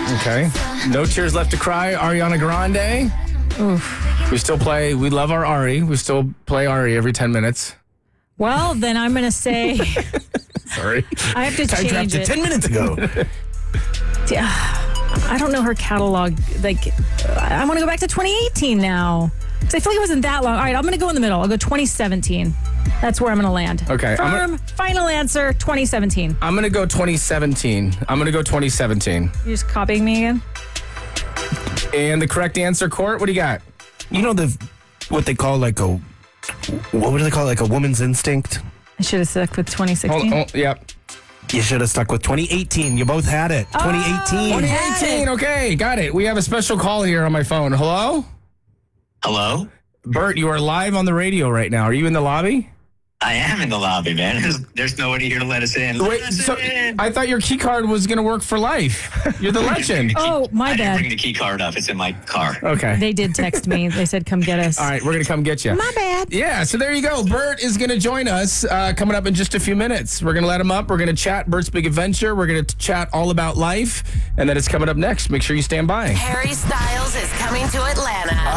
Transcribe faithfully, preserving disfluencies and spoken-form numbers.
Okay. No Tears Left to Cry, Ariana Grande. Oof. We still play, we love our Ari. We still play Ari every ten minutes. Well, then I'm going to say Sorry. I have to Time change dropped it it. ten minutes ago. Yeah. I don't know her catalog. Like, I want to go back to twenty eighteen now. Because I feel like it wasn't that long. All right, I'm going to go in the middle. I'll go twenty seventeen. That's where I'm going to land. Okay, I'm Firm, gonna- final answer, twenty seventeen. I'm going to go twenty seventeen. I'm going to go twenty seventeen. You just copying me again? And the correct answer, Court, what do you got? You know the what they call like a what do they call it? Like a woman's instinct? I should have stuck with twenty Hold, sixteen. hold, yep. You should have stuck with twenty eighteen. You both had it. twenty eighteen. Oh, twenty eighteen, okay, got it. We have a special call here on my phone. Hello? Hello? Bert, you are live on the radio right now. Are you in the lobby? I am in the lobby, man. There's, there's nobody here to let us in. Wait, Let us so in. I thought your key card was going to work for life. You're the legend. Oh, my I didn't bad. bring the key card up. It's in my car. Okay. They did text me. They said, come get us. All right, we're going to come get you. My bad. Yeah, so there you go. Bert is going to join us uh, coming up in just a few minutes. We're going to let him up. We're going to chat Bert's Big Adventure. We're going to chat all about life. And then it's coming up next. Make sure you stand by. Harry Styles is coming to Atlanta.